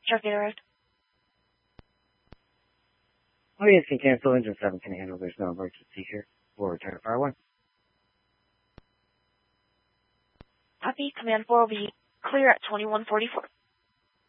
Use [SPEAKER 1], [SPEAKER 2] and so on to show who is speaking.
[SPEAKER 1] Truck arrived.
[SPEAKER 2] Oh, yes, can cancel. Engine 7 can handle. There's no emergency here. We'll return to Fire 1.
[SPEAKER 1] Copy. Command 4 will be clear at 2144.